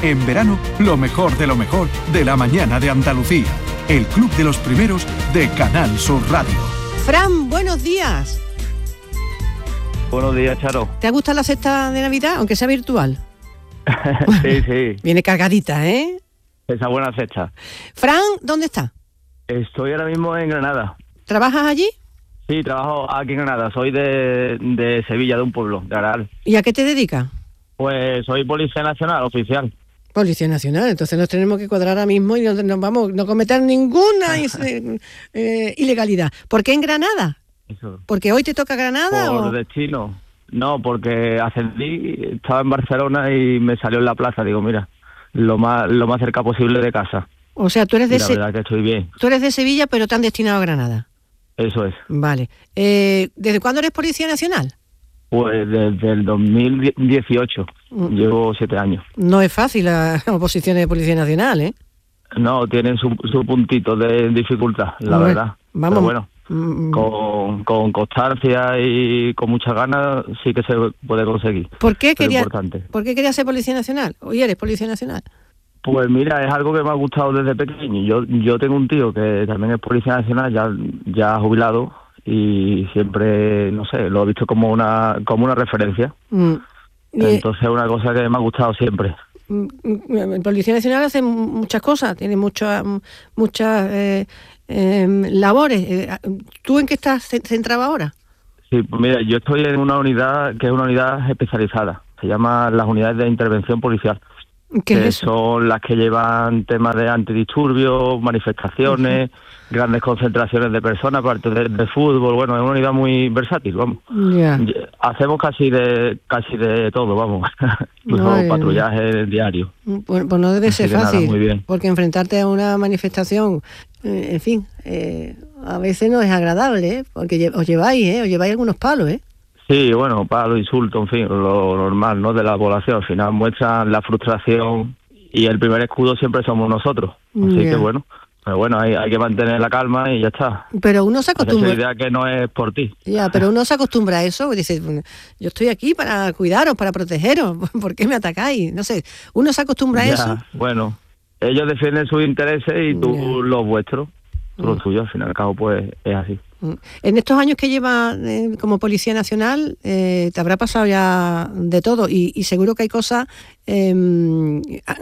En verano, lo mejor de la mañana de Andalucía. El Club de los Primeros de Canal Sur Radio. Fran, buenos días. Buenos días, Charo. ¿Te gusta la cesta de Navidad, aunque sea virtual? Sí. Viene cargadita, ¿eh? Esa buena cesta. Fran, ¿dónde está? Estoy ahora mismo en Granada. ¿Trabajas allí? Sí, trabajo aquí en Granada. Soy de Sevilla, de un pueblo, de Aral. ¿Y a qué te dedicas? Pues soy Policía Nacional, oficial. Policía Nacional, entonces nos tenemos que cuadrar ahora mismo y no cometer ninguna ilegalidad. ¿Por qué en Granada? Eso. ¿Porque hoy te toca Granada Por o...? destino. No, porque ascendí, estaba en Barcelona y me salió en la plaza. Digo, mira, lo más cerca posible de casa. O sea, tú eres de La verdad que estoy bien. Tú eres de Sevilla, pero te han destinado a Granada. Eso es. Vale. ¿Desde cuándo eres Policía Nacional? Pues desde el 2018. Llevo 7 años. No es fácil la oposición de Policía Nacional, ¿eh? No, tienen su puntito de dificultad, la verdad. Vamos. Pero bueno, con constancia y con muchas ganas sí que se puede conseguir. ¿Por qué querías ser Policía Nacional? ¿Hoy eres Policía Nacional? Pues mira, es algo que me ha gustado desde pequeño. Yo tengo un tío que también es Policía Nacional, ya jubilado, y siempre, no sé, lo he visto como una referencia. Entonces es una cosa que me ha gustado siempre. El Policía Nacional hace muchas cosas, tiene muchas labores. ¿Tú en qué estás centrado ahora? Sí, pues mira, yo estoy en una unidad que es una unidad especializada. Se llama las unidades de intervención policial. ¿Qué que es eso? Son las que llevan temas de antidisturbios, manifestaciones, grandes concentraciones de personas, partidos de fútbol. Bueno, es una unidad muy versátil, vamos. Yeah. Hacemos casi de todo, vamos. Incluso patrullaje diario. Pues no debe ser fácil, nada, muy bien. porque enfrentarte a una manifestación, en fin, a veces no es agradable, ¿eh? Porque os lleváis algunos palos, ¿eh? Sí, bueno, palo, insulto, en fin, lo normal, ¿no?, de la población. Al final muestran la frustración y el primer escudo siempre somos nosotros. Así que bueno, pero bueno, hay que mantener la calma y ya está. Pero uno se acostumbra. Esa idea que no es por ti. Ya, pero uno se acostumbra a eso y dice, yo estoy aquí para cuidaros, para protegeros, ¿por qué me atacáis? No sé, uno se acostumbra a eso. Bueno, ellos defienden sus intereses y tú los vuestros, tú los tuyos, al fin y al cabo pues es así. En estos años que llevas como Policía Nacional, te habrá pasado ya de todo y seguro que hay cosas, no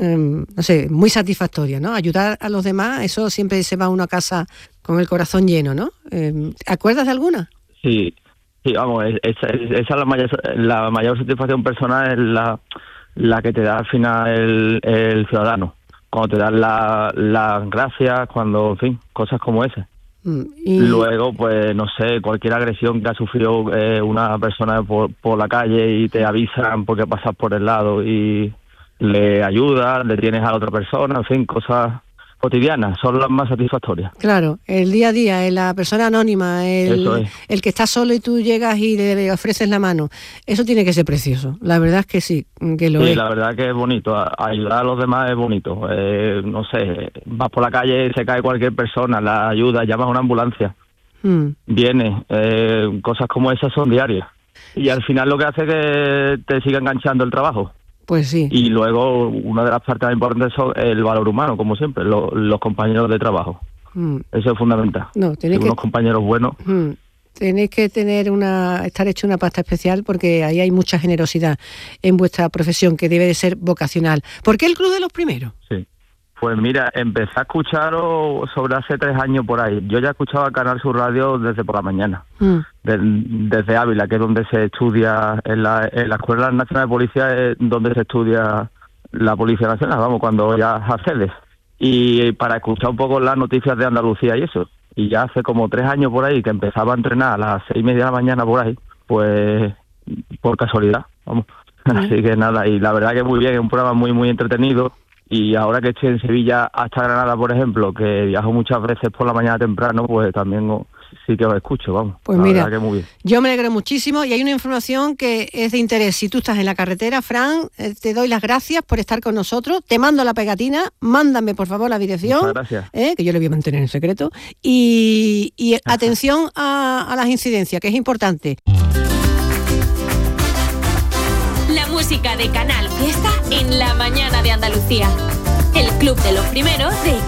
sé, muy satisfactorias, ¿no? Ayudar a los demás, eso siempre se va uno a casa con el corazón lleno, ¿no? ¿Acuerdas de alguna? Sí, vamos, esa es la mayor satisfacción personal, es la que te da al final el ciudadano. Cuando te dan las gracias, cuando, en fin, cosas como esas. Y luego, pues, no sé, cualquier agresión que ha sufrido una persona por la calle y te avisan porque pasas por el lado y le ayudas, le tienes a la otra persona, en fin, cosas cotidianas, son las más satisfactorias. Claro, el día a día, la persona anónima, el que está solo y tú llegas y le ofreces la mano, eso tiene que ser precioso, la verdad es que sí, que lo es. Sí, la verdad que es bonito, ayudar a los demás es bonito, no sé, vas por la calle, se cae cualquier persona, la ayudas, llamas a una ambulancia, viene, cosas como esas son diarias, y al final lo que hace es que te siga enganchando el trabajo. Pues sí. Y luego, una de las partes más importantes son el valor humano, como siempre, los compañeros de trabajo. Eso es fundamental. Unos compañeros buenos. Tenéis que estar hecho una pasta especial porque ahí hay mucha generosidad en vuestra profesión que debe de ser vocacional. ¿Por qué el Club de los Primeros? Sí. Pues mira, empecé a escucharlo sobre hace 3 años por ahí. Yo ya escuchaba Canal Sur Radio desde por la mañana, desde Ávila, que es donde se estudia, en la Escuela Nacional de Policía es donde se estudia la Policía Nacional, vamos, cuando ya accedes. Y para escuchar un poco las noticias de Andalucía y eso. Y ya hace como 3 años por ahí que empezaba a entrenar a las 6:30 de la mañana por ahí, pues por casualidad, vamos. Así que nada, y la verdad que muy bien, es un programa muy, muy entretenido. Y ahora que estoy en Sevilla hasta Granada, por ejemplo, que viajo muchas veces por la mañana temprano, pues también sí que os escucho, vamos. Pues la mira, verdad que muy bien. Yo me alegro muchísimo y hay una información que es de interés. Si tú estás en la carretera, Fran, te doy las gracias por estar con nosotros. Te mando la pegatina, mándame por favor la dirección. Muchas gracias. Que yo le voy a mantener en secreto. Y atención a las incidencias, que es importante. La música música de Canal Fiesta en la mañana de Andalucía. El club de los primeros de